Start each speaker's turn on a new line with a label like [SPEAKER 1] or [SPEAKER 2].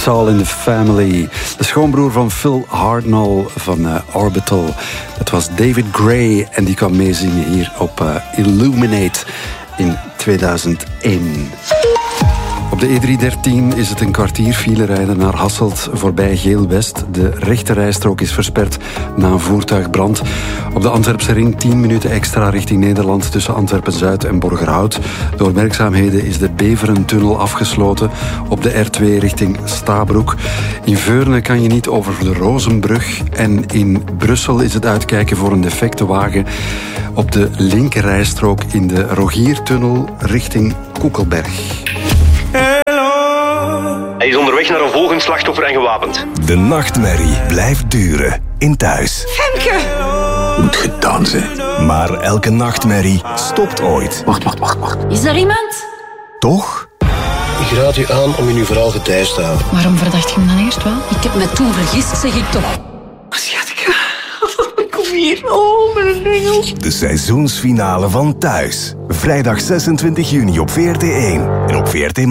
[SPEAKER 1] It's All in the Family. De schoonbroer van Phil Hartnell van Orbital. Dat was David Gray en die kwam meezingen hier op Illuminate in 2001. Op de E313 is het een kwartier file rijden naar Hasselt voorbij Geel-West. De rechterrijstrook is versperd na een voertuigbrand. Op de Antwerpse ring 10 minuten extra richting Nederland tussen Antwerpen-Zuid en Borgerhout. Door werkzaamheden is de Beverentunnel afgesloten op de R2 richting Stabroek. In Veurne kan je niet over de Rozenbrug en in Brussel is het uitkijken voor een defecte wagen op de linkerrijstrook in de Rogiertunnel richting Koekelberg.
[SPEAKER 2] Hij is onderweg naar een volgend slachtoffer en gewapend.
[SPEAKER 3] De nachtmerrie blijft duren in Thuis.
[SPEAKER 4] Femke!
[SPEAKER 3] Moet gedaan zijn. Maar elke nachtmerrie stopt ooit.
[SPEAKER 4] Wacht. Is er iemand?
[SPEAKER 3] Toch?
[SPEAKER 5] Ik raad u aan om in uw verhaal getijst te houden.
[SPEAKER 4] Waarom verdacht je hem dan eerst wel? Ik heb me toen vergist, zeg ik toch. Schatje, kom hier. Oh, mijn engels.
[SPEAKER 3] De seizoensfinale van Thuis. Vrijdag 26 juni op VRT1 en op VRT